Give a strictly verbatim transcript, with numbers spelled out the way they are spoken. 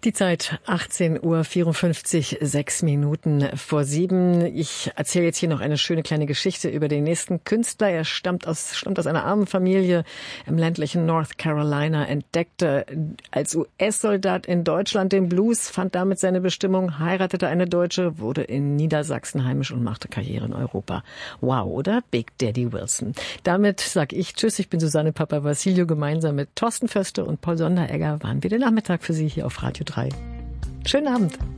Die Zeit achtzehn Uhr vierundfünfzig, sechs Minuten vor sieben. Ich erzähle jetzt hier noch eine schöne kleine Geschichte über den nächsten Künstler. Er stammt aus, stammt aus einer armen Familie im ländlichen North Carolina, entdeckte als U S-Soldat in Deutschland den Blues, fand damit seine Bestimmung, heiratete eine Deutsche, wurde in Niedersachsen heimisch und machte Karriere in Europa. Wow, oder? Big Daddy Wilson. Damit sage ich Tschüss, ich bin Susanne Papavassiliou. Gemeinsam mit Thorsten Förster und Paul Sonderegger waren wir den Nachmittag für Sie hier auf Radio drei. Schönen Abend.